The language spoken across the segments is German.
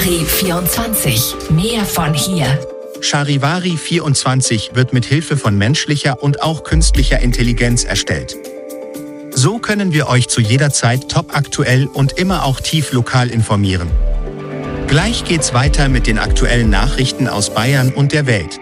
Charivari 24. Mehr von hier. Charivari 24 wird mit Hilfe von menschlicher und auch künstlicher Intelligenz erstellt. So können wir euch zu jeder Zeit topaktuell und immer auch tief lokal informieren. Gleich geht's weiter mit den aktuellen Nachrichten aus Bayern und der Welt.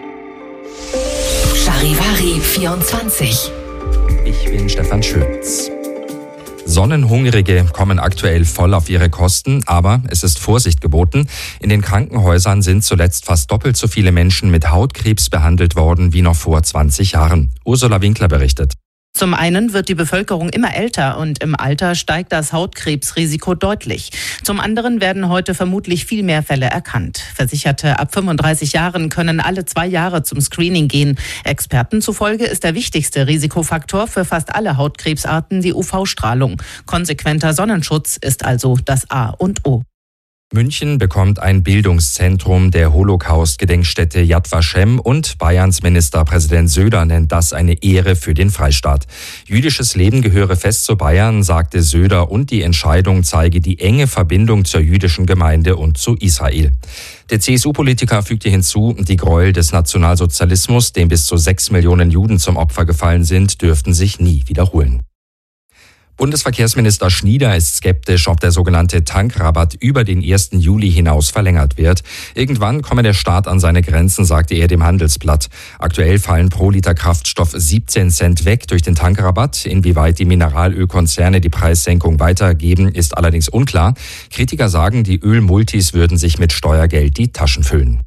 Charivari 24. Ich bin Stefan Schütz. Sonnenhungrige kommen aktuell voll auf ihre Kosten, aber es ist Vorsicht geboten. In den Krankenhäusern sind zuletzt fast doppelt so viele Menschen mit Hautkrebs behandelt worden wie noch vor 20 Jahren. Ursula Winkler berichtet. Zum einen wird die Bevölkerung immer älter und im Alter steigt das Hautkrebsrisiko deutlich. Zum anderen werden heute vermutlich viel mehr Fälle erkannt. Versicherte ab 35 Jahren können alle 2 Jahre zum Screening gehen. Experten zufolge ist der wichtigste Risikofaktor für fast alle Hautkrebsarten die UV-Strahlung. Konsequenter Sonnenschutz ist also das A und O. München bekommt ein Bildungszentrum der Holocaust-Gedenkstätte Yad Vashem und Bayerns Ministerpräsident Söder nennt das eine Ehre für den Freistaat. Jüdisches Leben gehöre fest zu Bayern, sagte Söder, und die Entscheidung zeige die enge Verbindung zur jüdischen Gemeinde und zu Israel. Der CSU-Politiker fügte hinzu, die Gräuel des Nationalsozialismus, dem bis zu 6 Millionen Juden zum Opfer gefallen sind, dürften sich nie wiederholen. Bundesverkehrsminister Schnieder ist skeptisch, ob der sogenannte Tankrabatt über den 1. Juli hinaus verlängert wird. Irgendwann komme der Staat an seine Grenzen, sagte er dem Handelsblatt. Aktuell fallen pro Liter Kraftstoff 17 Cent weg durch den Tankrabatt. Inwieweit die Mineralölkonzerne die Preissenkung weitergeben, ist allerdings unklar. Kritiker sagen, die Ölmultis würden sich mit Steuergeld die Taschen füllen.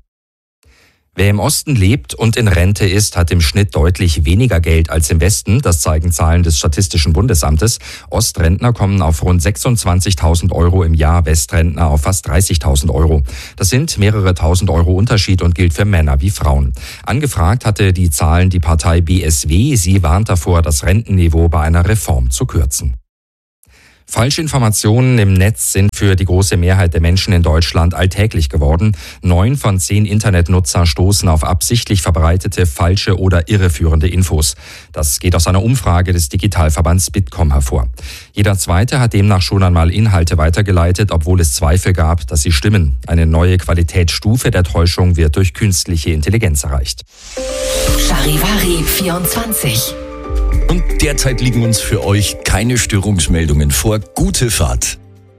Wer im Osten lebt und in Rente ist, hat im Schnitt deutlich weniger Geld als im Westen. Das zeigen Zahlen des Statistischen Bundesamtes. Ostrentner kommen auf rund 26.000 Euro im Jahr, Westrentner auf fast 30.000 Euro. Das sind mehrere tausend Euro Unterschied und gilt für Männer wie Frauen. Angefragt hatte die Zahlen die Partei BSW. Sie warnt davor, das Rentenniveau bei einer Reform zu kürzen. Falschinformationen im Netz sind für die große Mehrheit der Menschen in Deutschland alltäglich geworden. 9 von 10 Internetnutzer stoßen auf absichtlich verbreitete, falsche oder irreführende Infos. Das geht aus einer Umfrage des Digitalverbands Bitkom hervor. Jeder Zweite hat demnach schon einmal Inhalte weitergeleitet, obwohl es Zweifel gab, dass sie stimmen. Eine neue Qualitätsstufe der Täuschung wird durch künstliche Intelligenz erreicht. Charivari 24. Und derzeit liegen uns für euch keine Störungsmeldungen vor. Gute Fahrt.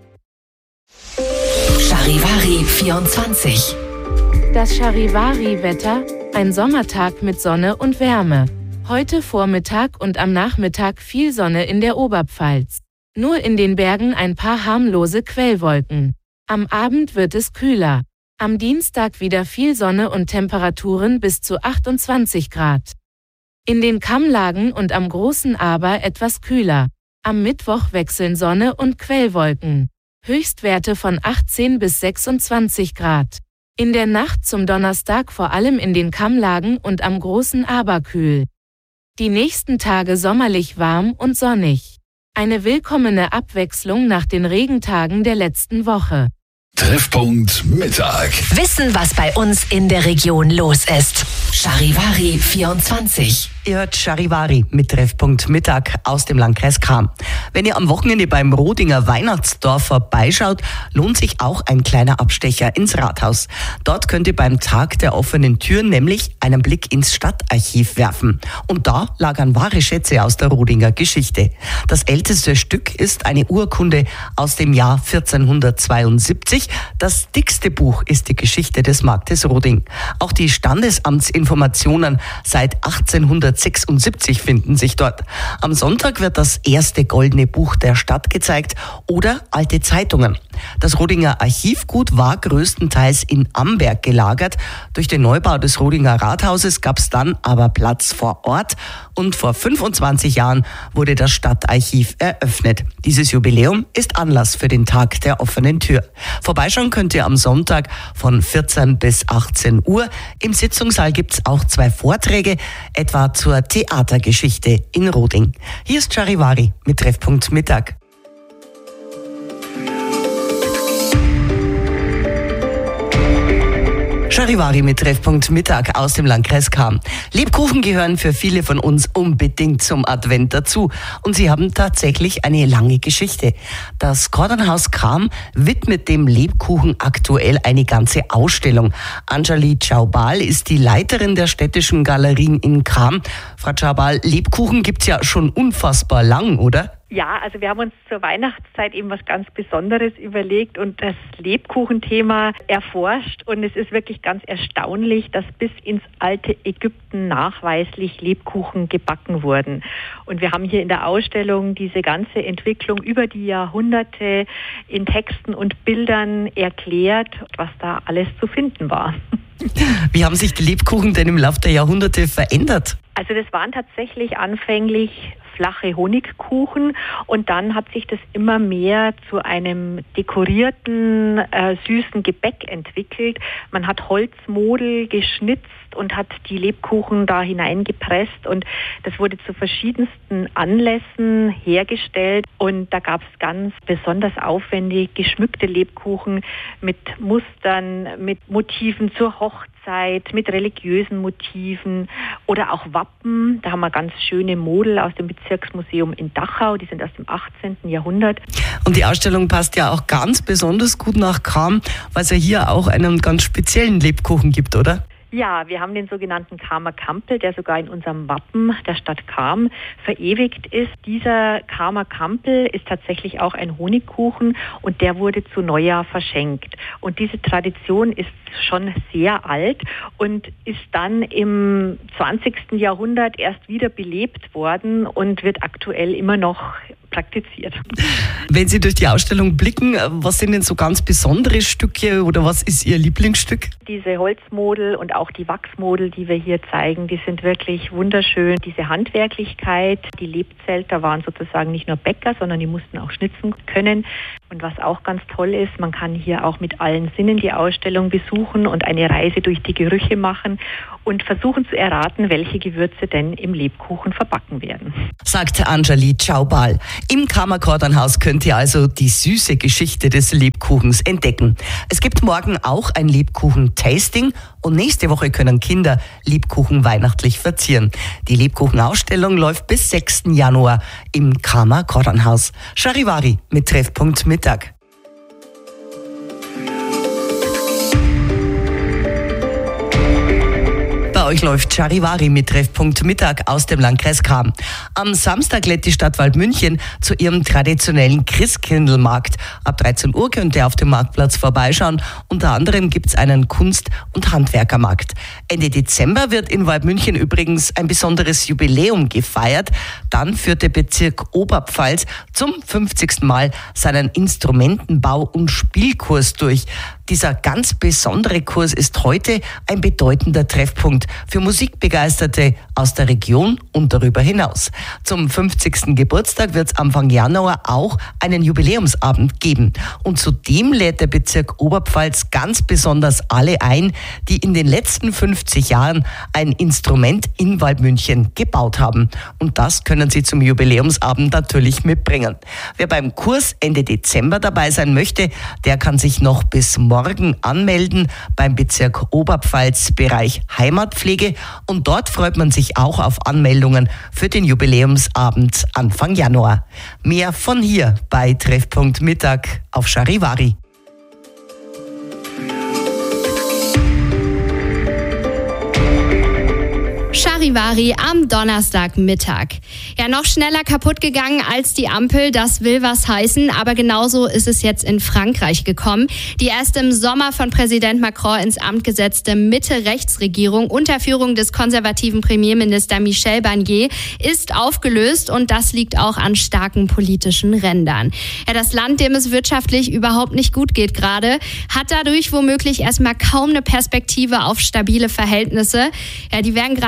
Charivari 24. Das Charivari-Wetter, ein Sommertag mit Sonne und Wärme. Heute Vormittag und am Nachmittag viel Sonne in der Oberpfalz. Nur in den Bergen ein paar harmlose Quellwolken. Am Abend wird es kühler. Am Dienstag wieder viel Sonne und Temperaturen bis zu 28 Grad. In den Kammlagen und am Großen Aber etwas kühler. Am Mittwoch wechseln Sonne und Quellwolken. Höchstwerte von 18 bis 26 Grad. In der Nacht zum Donnerstag vor allem in den Kammlagen und am Großen Aber kühl. Die nächsten Tage sommerlich warm und sonnig. Eine willkommene Abwechslung nach den Regentagen der letzten Woche. Treffpunkt Mittag. Wissen, was bei uns in der Region los ist. Charivari 24. Ihr hört Charivari mit Treffpunkt Mittag aus dem Landkreis Cham. Wenn ihr am Wochenende beim Rodinger Weihnachtsdorf vorbeischaut, lohnt sich auch ein kleiner Abstecher ins Rathaus. Dort könnt ihr beim Tag der offenen Tür nämlich einen Blick ins Stadtarchiv werfen. Und da lagern wahre Schätze aus der Rodinger Geschichte. Das älteste Stück ist eine Urkunde aus dem Jahr 1472. Das dickste Buch ist die Geschichte des Marktes Roding. Auch die Standesamtsinformationen seit 1876 finden sich dort. Am Sonntag wird das erste goldene Buch der Stadt gezeigt oder alte Zeitungen. Das Rodinger Archivgut war größtenteils in Amberg gelagert. Durch den Neubau des Rodinger Rathauses gab es dann aber Platz vor Ort und vor 25 Jahren wurde das Stadtarchiv eröffnet. Dieses Jubiläum ist Anlass für den Tag der offenen Tür. Vorbeischauen könnt ihr am Sonntag von 14 bis 18 Uhr. Im Sitzungssaal gibt's auch 2 Vorträge, etwa zur Theatergeschichte in Roding. Hier ist Charivari mit Treffpunkt Mittag. Charivari mit Treffpunkt Mittag aus dem Landkreis Cham. Lebkuchen gehören für viele von uns unbedingt zum Advent dazu. Und sie haben tatsächlich eine lange Geschichte. Das Kordanhaus Cham widmet dem Lebkuchen aktuell eine ganze Ausstellung. Anjali Chaubal ist die Leiterin der städtischen Galerien in Cham. Frau Chaubal, Lebkuchen gibt's ja schon unfassbar lang, oder? Ja, also wir haben uns zur Weihnachtszeit eben was ganz Besonderes überlegt und das Lebkuchenthema erforscht. Und es ist wirklich ganz erstaunlich, dass bis ins alte Ägypten nachweislich Lebkuchen gebacken wurden. Und wir haben hier in der Ausstellung diese ganze Entwicklung über die Jahrhunderte in Texten und Bildern erklärt, was da alles zu finden war. Wie haben sich die Lebkuchen denn im Laufe der Jahrhunderte verändert? Also das waren tatsächlich anfänglich flache Honigkuchen und dann hat sich das immer mehr zu einem dekorierten, süßen Gebäck entwickelt. Man hat Holzmodel geschnitzt und hat die Lebkuchen da hineingepresst und das wurde zu verschiedensten Anlässen hergestellt und da gab es ganz besonders aufwendig geschmückte Lebkuchen mit Mustern, mit Motiven zur Hochzeit, mit religiösen Motiven oder auch Wappen. Da haben wir ganz schöne Model aus dem Bezirksmuseum in Dachau, die sind aus dem 18. Jahrhundert. Und die Ausstellung passt ja auch ganz besonders gut nach Cham, weil es ja hier auch einen ganz speziellen Lebkuchen gibt, oder? Ja, wir haben den sogenannten Chamer Kampel, der sogar in unserem Wappen der Stadt Cham verewigt ist. Dieser Chamer Kampel ist tatsächlich auch ein Honigkuchen und der wurde zu Neujahr verschenkt. Und diese Tradition ist schon sehr alt und ist dann im 20. Jahrhundert erst wieder belebt worden und wird aktuell immer noch praktiziert. Wenn Sie durch die Ausstellung blicken, was sind denn so ganz besondere Stücke oder was ist Ihr Lieblingsstück? Diese Holzmodel und auch die Wachsmodel, die wir hier zeigen, die sind wirklich wunderschön. Diese Handwerklichkeit, die Lebzelter waren sozusagen nicht nur Bäcker, sondern die mussten auch schnitzen können. Und was auch ganz toll ist, man kann hier auch mit allen Sinnen die Ausstellung besuchen und eine Reise durch die Gerüche machen und versuchen zu erraten, welche Gewürze denn im Lebkuchen verbacken werden. Sagt Anjali Chaubal. Im Chamer Kordanhaus könnt ihr also die süße Geschichte des Lebkuchens entdecken. Es gibt morgen auch ein Lebkuchen-Tasting und nächste Woche können Kinder Lebkuchen weihnachtlich verzieren. Die Lebkuchenausstellung läuft bis 6. Januar im Chamer Kordanhaus. Charivari mit Treffpunkt Mittag. Bei euch läuft Charivari mit Treffpunkt Mittag aus dem Landkreis Cham. Am Samstag lädt die Stadt Waldmünchen zu ihrem traditionellen Christkindlmarkt. Ab 13 Uhr könnt ihr auf dem Marktplatz vorbeischauen. Unter anderem gibt es einen Kunst- und Handwerkermarkt. Ende Dezember wird in Waldmünchen übrigens ein besonderes Jubiläum gefeiert. Dann führt der Bezirk Oberpfalz zum 50. Mal seinen Instrumentenbau- und Spielkurs durch. Dieser ganz besondere Kurs ist heute ein bedeutender Treffpunkt für Musikbegeisterte aus der Region und darüber hinaus. Zum 50. Geburtstag wird es Anfang Januar auch einen Jubiläumsabend geben. Und zudem lädt der Bezirk Oberpfalz ganz besonders alle ein, die in den letzten 50 Jahren ein Instrument in Waldmünchen gebaut haben. Und das können sie zum Jubiläumsabend natürlich mitbringen. Wer beim Kurs Ende Dezember dabei sein möchte, der kann sich noch bis morgen anmelden beim Bezirk Oberpfalz Bereich Heimatpflege und dort freut man sich auch auf Anmeldungen für den Jubiläumsabend Anfang Januar. Mehr von hier bei Treffpunkt Mittag auf Charivari. Charivari am Donnerstagmittag. Ja, noch schneller kaputt gegangen als die Ampel, das will was heißen, aber genauso ist es jetzt in Frankreich gekommen. Die erst im Sommer von Präsident Macron ins Amt gesetzte Mitte-Rechts-Regierung unter Führung des konservativen Premierministers Michel Barnier ist aufgelöst und das liegt auch an starken politischen Rändern. Ja, das Land, dem es wirtschaftlich überhaupt nicht gut geht gerade, hat dadurch womöglich erstmal kaum eine Perspektive auf stabile Verhältnisse. Ja, die werden gerade aber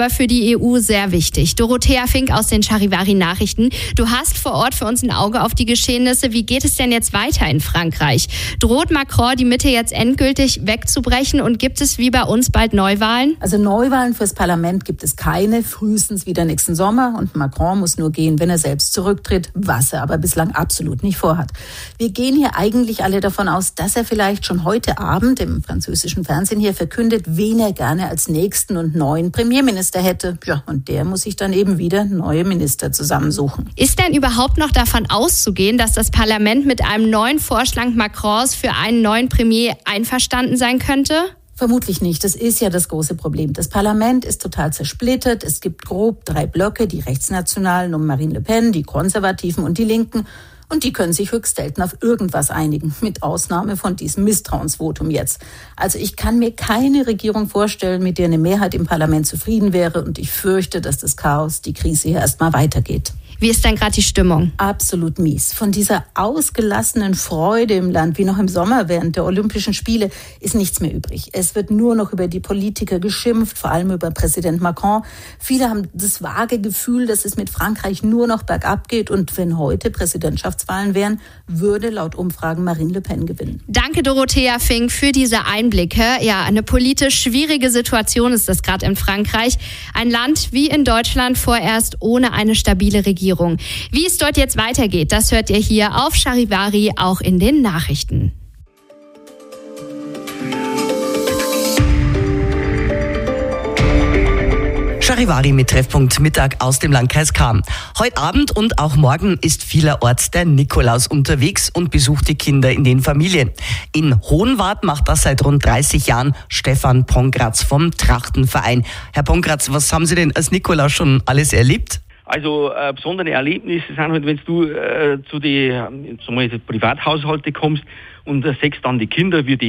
aber für die EU sehr wichtig. Dorothea Fink aus den Charivari-Nachrichten. Du hast vor Ort für uns ein Auge auf die Geschehnisse. Wie geht es denn jetzt weiter in Frankreich? Droht Macron die Mitte jetzt endgültig wegzubrechen und gibt es wie bei uns bald Neuwahlen? Also Neuwahlen fürs Parlament gibt es keine, frühestens wieder nächsten Sommer. Und Macron muss nur gehen, wenn er selbst zurücktritt, was er aber bislang absolut nicht vorhat. Wir gehen hier eigentlich alle davon aus, dass er vielleicht schon heute Abend im französischen Fernsehen hier verkündet, wen er gerne als nächsten und neuen Premierminister hätte. Ja, und der muss sich dann eben wieder neue Minister zusammensuchen. Ist denn überhaupt noch davon auszugehen, dass das Parlament mit einem neuen Vorschlag Macrons für einen neuen Premier einverstanden sein könnte? Vermutlich nicht. Das ist ja das große Problem. Das Parlament ist total zersplittert. Es gibt grob 3 Blöcke, die Rechtsnationalen um Marine Le Pen, die Konservativen und die Linken. Und die können sich höchst selten auf irgendwas einigen, mit Ausnahme von diesem Misstrauensvotum jetzt. Also ich kann mir keine Regierung vorstellen, mit der eine Mehrheit im Parlament zufrieden wäre. Und ich fürchte, dass das Chaos, die Krise hier erstmal weitergeht. Wie ist denn gerade die Stimmung? Absolut mies. Von dieser ausgelassenen Freude im Land, wie noch im Sommer während der Olympischen Spiele, ist nichts mehr übrig. Es wird nur noch über die Politiker geschimpft, vor allem über Präsident Macron. Viele haben das vage Gefühl, dass es mit Frankreich nur noch bergab geht. Und wenn heute Präsidentschaftswahlen wären, würde laut Umfragen Marine Le Pen gewinnen. Danke, Dorothea Fink, für diese Einblicke. Ja, eine politisch schwierige Situation ist das gerade in Frankreich. Ein Land wie in Deutschland vorerst ohne eine stabile Regierung. Wie es dort jetzt weitergeht, das hört ihr hier auf Charivari auch in den Nachrichten. Charivari mit Treffpunkt Mittag aus dem Landkreis Cham. Heute Abend und auch morgen ist vielerorts der Nikolaus unterwegs und besucht die Kinder in den Familien. In Hohenwart macht das seit rund 30 Jahren Stefan Pongratz vom Trachtenverein. Herr Pongratz, was haben Sie denn als Nikolaus schon alles erlebt? Also besondere Erlebnisse sind halt, wenn du zu die Privathaushalte kommst und siehst dann die Kinder, wie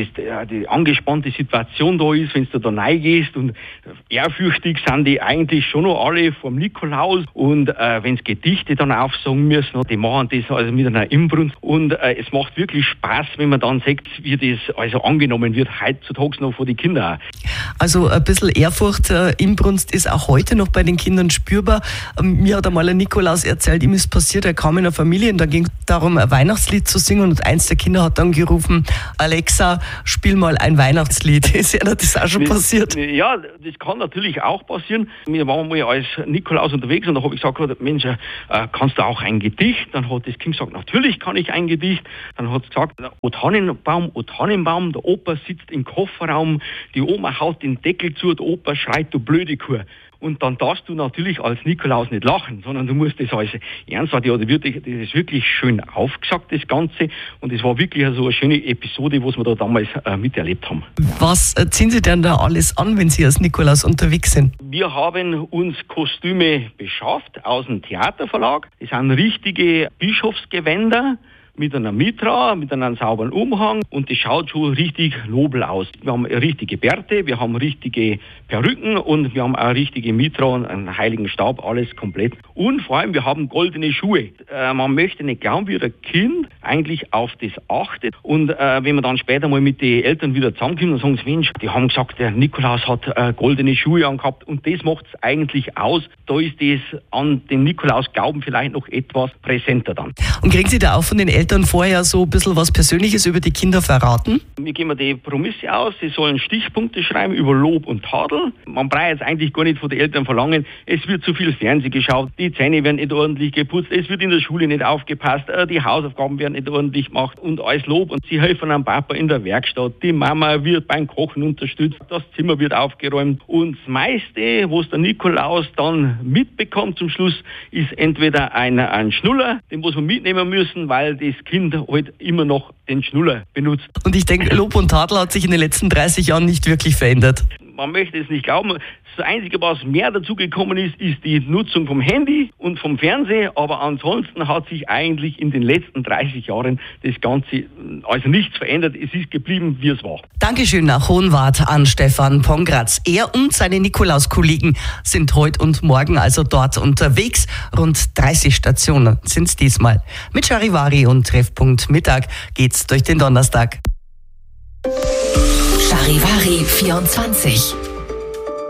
die angespannte Situation da ist, wenn du da reingehst und ehrfürchtig sind die eigentlich schon noch alle vom Nikolaus und wenn sie Gedichte dann aufsagen müssen, die machen das also mit einer Inbrunst und es macht wirklich Spaß, wenn man dann sieht, wie das also angenommen wird, heutzutage noch von den Kindern. Also ein bisschen Ehrfurcht, Inbrunst ist auch heute noch bei den Kindern spürbar. Mir hat einmal ein Nikolaus erzählt, ihm ist passiert, er kam in eine Familie und da ging es darum, ein Weihnachtslied zu singen und eins der Kinder hat dann gerufen, Alexa, spiel mal ein Weihnachtslied. Ist ja das auch schon passiert? Ja, das kann natürlich auch passieren. Wir waren mal als Nikolaus unterwegs und da habe ich gesagt, Mensch, kannst du auch ein Gedicht? Dann hat das Kind gesagt, natürlich kann ich ein Gedicht. Dann hat es gesagt, O Tannenbaum, der Opa sitzt im Kofferraum, die Oma haut den Deckel zu, der Opa schreit, du blöde Kuh. Und dann darfst du natürlich als Nikolaus nicht lachen, sondern du musst das als ernst nehmen. Das ist wirklich schön aufgesagt, das Ganze. Und es war wirklich so eine schöne Episode, was wir da damals miterlebt haben. Was ziehen Sie denn da alles an, wenn Sie als Nikolaus unterwegs sind? Wir haben uns Kostüme beschafft aus dem Theaterverlag. Das sind richtige Bischofsgewänder mit einer Mitra, mit einem sauberen Umhang und das schaut schon richtig nobel aus. Wir haben richtige Bärte, wir haben richtige Perücken und wir haben auch richtige Mitra und einen heiligen Stab, alles komplett. Und vor allem, wir haben goldene Schuhe. Man möchte nicht glauben, wie ein Kind eigentlich auf das achtet. Und wenn man dann später mal mit den Eltern wieder zusammenkommt, dann sagen sie, Mensch, die haben gesagt, der Nikolaus hat goldene Schuhe angehabt und das macht es eigentlich aus. Da ist das an den Nikolaus-Glauben vielleicht noch etwas präsenter dann. Und kriegen Sie da auch von den Eltern vorher so ein bisschen was Persönliches über die Kinder verraten? Wir geben die Promisse aus, sie sollen Stichpunkte schreiben über Lob und Tadel. Man braucht jetzt eigentlich gar nicht von den Eltern verlangen, es wird zu viel Fernsehen geschaut, die Zähne werden nicht ordentlich geputzt, es wird in der Schule nicht aufgepasst, die Hausaufgaben werden nicht ordentlich gemacht und alles Lob. Und sie helfen am Papa in der Werkstatt, die Mama wird beim Kochen unterstützt, das Zimmer wird aufgeräumt. Und das meiste, was der Nikolaus dann mitbekommt zum Schluss, ist entweder ein Schnuller, den muss man mitnehmen müssen, weil das Kind halt immer noch den Schnuller benutzt. Und ich denke, Lob und Tadel hat sich in den letzten 30 Jahren nicht wirklich verändert. Man möchte es nicht glauben. Das Einzige, was mehr dazugekommen ist, ist die Nutzung vom Handy und vom Fernseher. Aber ansonsten hat sich eigentlich in den letzten 30 Jahren das Ganze also nichts verändert. Es ist geblieben, wie es war. Dankeschön nach Hohenwart an Stefan Pongratz. Er und seine Nikolauskollegen sind heute und morgen also dort unterwegs. Rund 30 Stationen sind es diesmal. Mit Charivari und Treffpunkt Mittag geht's durch den Donnerstag. Charivari 24.